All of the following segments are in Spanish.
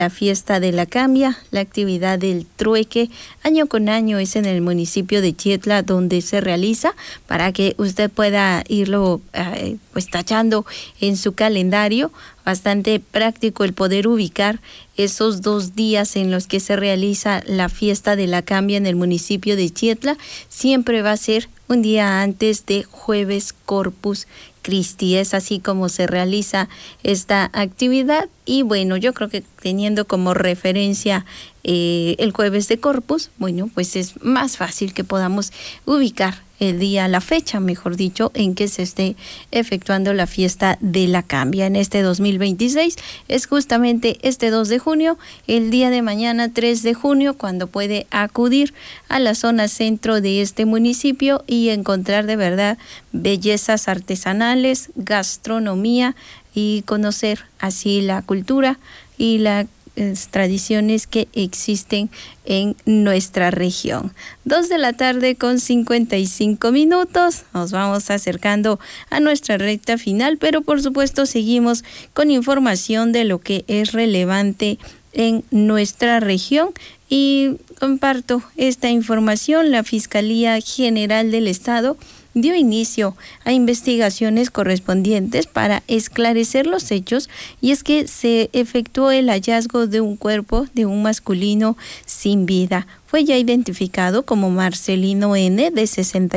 La fiesta de la cambia, la actividad del trueque, año con año es en el municipio de Chietla donde se realiza para que usted pueda irlo pues tachando en su calendario. Bastante práctico el poder ubicar esos 2 días en los que se realiza la fiesta de la cambia en el municipio de Chietla. Siempre va a ser un día antes de Jueves Corpus Christi. Es así como se realiza esta actividad. Y bueno, yo creo que teniendo como referencia el jueves de Corpus, bueno, pues es más fácil que podamos ubicar el día, la fecha, mejor dicho, en que se esté efectuando la fiesta de la cambia. En este 2026 es justamente este 2 de junio, el día de mañana 3 de junio, cuando puede acudir a la zona centro de este municipio y encontrar de verdad bellezas artesanales, gastronomía y conocer así la cultura y las tradiciones que existen en nuestra región. 2 de la tarde con 55 minutos. Nos vamos acercando a nuestra recta final, pero por supuesto seguimos con información de lo que es relevante en nuestra región y comparto esta información. La Fiscalía General del Estado dio inicio a investigaciones correspondientes para esclarecer los hechos, y es que se efectuó el hallazgo de un cuerpo de un masculino sin vida. Fue ya identificado como Marcelino N., de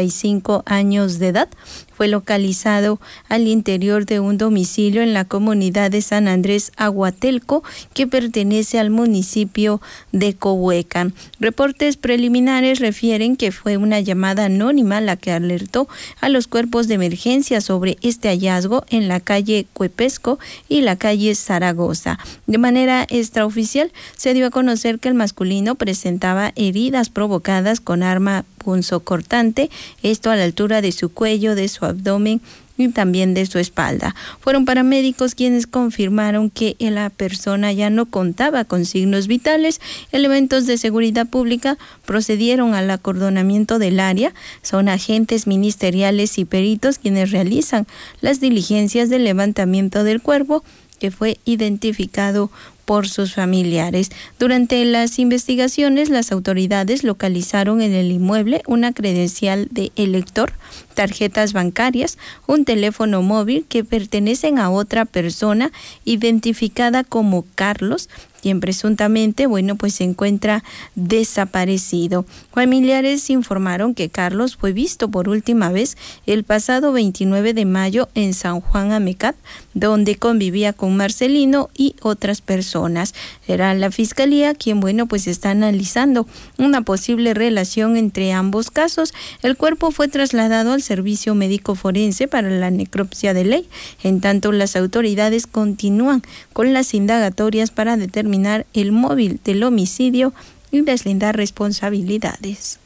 65 años de edad. Fue localizado al interior de un domicilio en la comunidad de San Andrés Aguatelco, que pertenece al municipio de Cohuecan. Reportes preliminares refieren que fue una llamada anónima la que alertó a los cuerpos de emergencia sobre este hallazgo en la calle Cuepesco y la calle Zaragoza. De manera extraoficial, se dio a conocer que el masculino presentaba heridas provocadas con arma punzocortante, esto a la altura de su cuello, de su abdomen y también de su espalda. Fueron paramédicos quienes confirmaron que la persona ya no contaba con signos vitales. Elementos de seguridad pública procedieron al acordonamiento del área. Son agentes ministeriales y peritos quienes realizan las diligencias de levantamiento del cuerpo, que fue identificado por sus familiares. Durante las investigaciones, las autoridades localizaron en el inmueble una credencial de elector, tarjetas bancarias, un teléfono móvil que pertenecen a otra persona identificada como Carlos, quien presuntamente, pues se encuentra desaparecido. Familiares informaron que Carlos fue visto por última vez el pasado 29 de mayo en San Juan Amecat, donde convivía con Marcelino y otras personas. Era la Fiscalía quien, pues está analizando una posible relación entre ambos casos. El cuerpo fue trasladado al Servicio Médico Forense para la necropsia de ley. En tanto, las autoridades continúan con las indagatorias para determinar el móvil del homicidio y deslindar responsabilidades.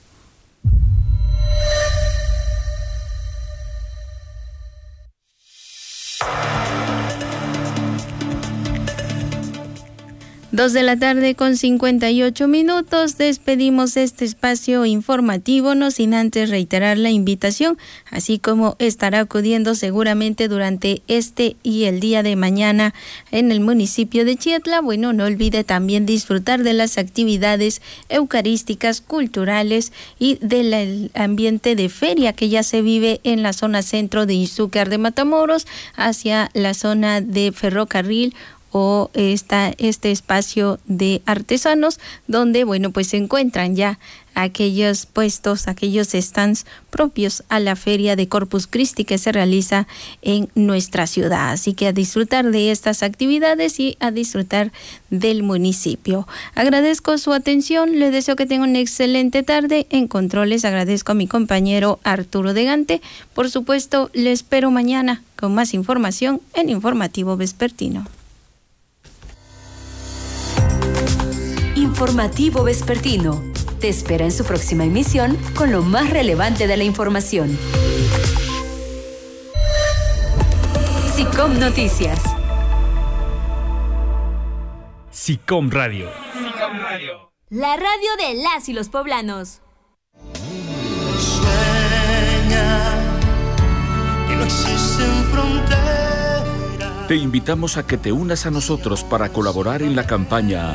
Dos de la tarde con 58 minutos. Despedimos este espacio informativo, no sin antes reiterar la invitación, así como estará acudiendo seguramente durante este y el día de mañana en el municipio de Chietla. No olvide también disfrutar de las actividades eucarísticas, culturales y del ambiente de feria que ya se vive en la zona centro de Izúcar de Matamoros hacia la zona de ferrocarril, o este espacio de artesanos donde pues se encuentran ya aquellos puestos, aquellos stands propios a la feria de Corpus Christi que se realiza en nuestra ciudad. Así que a disfrutar de estas actividades y a disfrutar del municipio. Agradezco su atención, les deseo que tengan una excelente tarde. En controles agradezco a mi compañero Arturo Degante. Por supuesto, le espero mañana con más información en Informativo Vespertino. Informativo Vespertino te espera en su próxima emisión con lo más relevante de la información. SICOM Noticias. SICOM Radio. La radio de las y los poblanos. Sueña que no existen fronteras. Te invitamos a que te unas a nosotros para colaborar en la campaña